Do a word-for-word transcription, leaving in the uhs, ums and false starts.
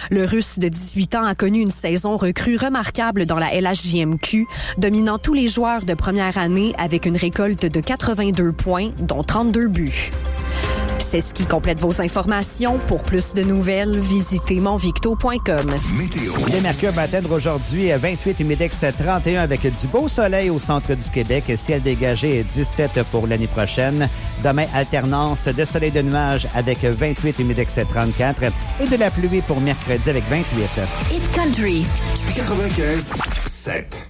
Le Russe de dix-huit ans a connu une saison recrue remarquable dans la L H J M Q, dominant tous les joueurs de première année avec une récolte de quatre-vingt-deux points, dont trente-deux buts. C'est ce qui complète vos informations. Pour plus de nouvelles, visitez monvicto point com. Météo. Le mercure va atteindre aujourd'hui vingt-huit, humidex trente et un avec du beau soleil au centre du Québec. Ciel dégagé dix-sept pour l'année prochaine. Demain, alternance de soleil et de nuages avec vingt-huit, humidex trente-quatre et de la pluie pour mercredi avec vingt-huit. Hit Country. quatre-vingt-quinze sept.